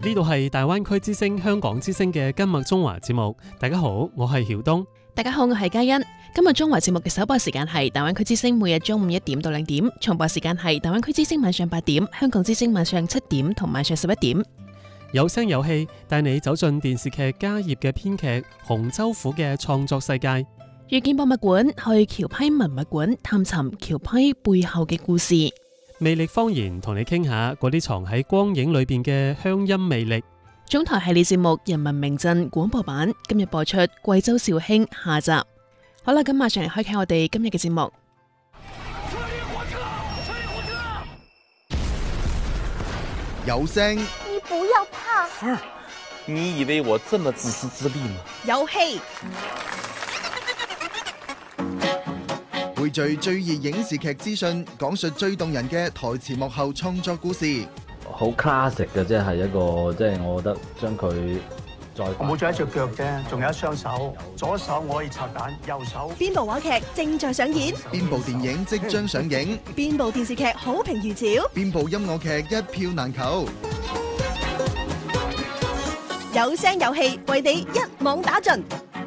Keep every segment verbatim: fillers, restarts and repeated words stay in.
呢度係大灣區之聲香港之聲嘅今日中華節目。大家好，我係曉東。 大家好，我係嘉欣。今日中華節目嘅首播時間係大灣區之聲，每日中午一點到兩點；重播時間係大灣區之聲晚上八點、香港之聲晚上七點同晚上十一點。 有聲有氣，帶你走進電視劇家業嘅編劇洪州府嘅創作世界。 遇見博物館，去橋批文物館探尋橋批背後嘅故事。 魅力方言同你傾下嗰啲藏喺光影裏邊嘅鄉音魅力。 中台系列節目《人民名鎮》廣播版今日播出貴州肇興下集。好啦，咁馬上嚟開啟我哋今日嘅節目。 有聲， 你不要怕。 兒，你以為我這麼自私自利嗎？ 有戲， 匯聚最熱影視劇資訊，講述最動人嘅台詞幕後創作故事。 好 classic 嘅，即係一個，即係我覺得將佢再我冇咗一隻腳啫，仲有一雙手，左手我可以拆彈，右手。 邊部話劇正在上演？ 邊部電影即將上映？ 邊部電視劇好評如潮？ 邊部音樂劇一票難求？ 有聲有戲，為你一網打盡。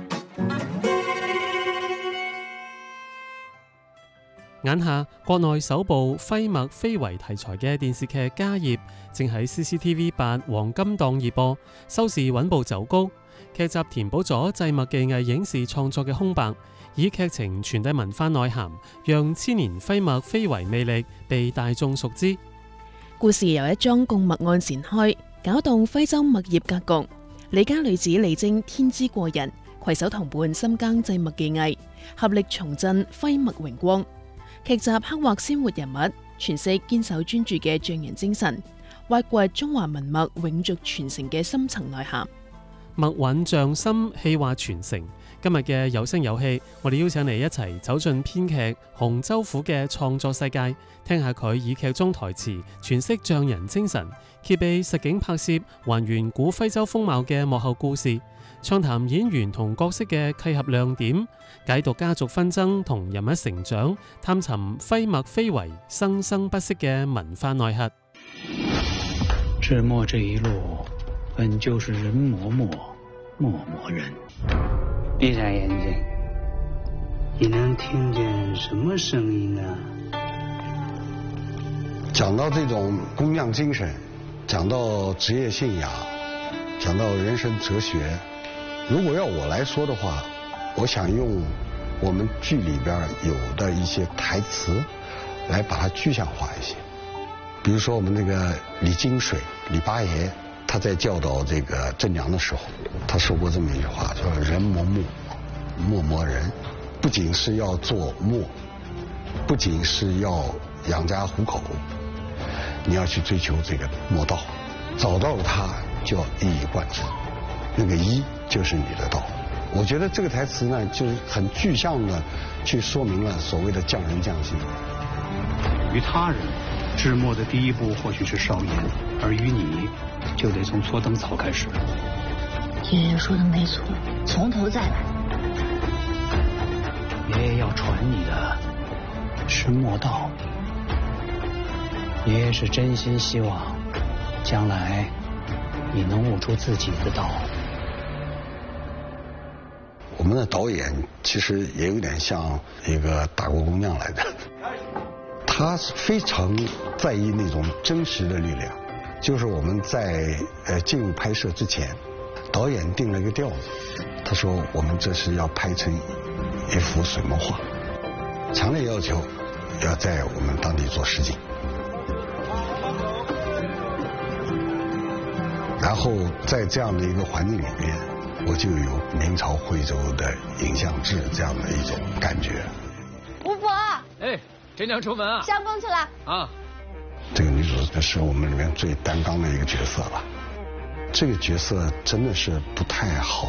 眼下國內首部徽墨非遺題材嘅電視劇《家業》正喺 C C T V 八黃金檔熱播，收視穩步走高。劇集填補咗製墨技藝影視創作嘅空白，以劇情傳遞文化內涵，讓千年徽墨非遺魅力被大眾熟知。 故事由一樁供墨案展開，搞動徽州墨業格局。李家女子李晶天資過人，攜手同伴深耕製墨技藝，合力重振徽墨榮光。劇集刻畫鮮活人物，詮釋堅守專注嘅匠人精神，挖掘中華文墨永續傳承嘅深層內涵。 墨韻匠心，氣化傳承。今日嘅有聲有戲，我哋邀請你一齊走進編劇洪州府嘅創作世界，聽下佢以劇中台詞詮釋匠人精神，揭秘實景拍攝還原古徽州風貌嘅幕後故事，暢談演員同角色嘅契合亮點，解讀家族紛爭同人物成長，探尋徽墨非遺生生不息嘅文化內核。 製墨這一路本就是人磨墨，墨磨人。閉上眼睛，你能聽見什麼聲音啊？ 講到這種工匠精神，講到職業信仰，講到人生哲學，如果要我來說的話，我想用我們劇裏邊有的一些台詞來把它具象化一些。比如說我們那個李金水李八爺，他在教導這個鄭娘的時候，他說過這麼一句話，叫人磨墨，墨磨人。不僅是要做墨，不僅是要養家糊口，你要去追求這個墨道，找到了它就要一以貫之，那個一就是你的道。我覺得這個台詞呢，就是很具象的去說明了所謂的匠人匠心。 於他人製墨的第一步或許是燒鹽，而於你就得從搓燈草開始。 爺爺說的沒錯，從頭再來。 爺爺要傳你的是墨道，爺爺是真心希望將來你能悟出自己的道。 我們的導演其實也有點像一個打過工匠來的，他非常在意那種真實的力量。就是我們在呃進入拍攝之前，導演定了一個調子，他說我們這是要拍成一幅水墨畫，強烈要求要在我們當地做實景，然後在這樣的一個環境裏邊，我就有明朝徽州的影像志這樣的一種感覺。 巫婆， 哎，真娘出門啊！ 相公去了啊。 這個女主是我們裏面最擔當的一個角色了，這個角色真的是不太好